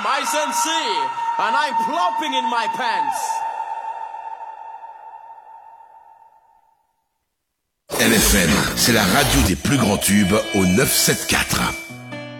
Ice NC, and I'm plopping in my pants. LFM, c'est la radio des plus grands tubes au 974.